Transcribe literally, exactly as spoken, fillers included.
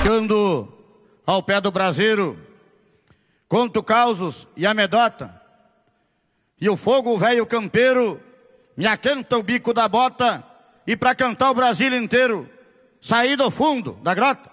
Pescando ao pé do braseiro, conto causos e amedota, e o fogo velho campeiro me aquenta o bico da bota, e pra cantar o Brasil inteiro, saí do fundo da grota.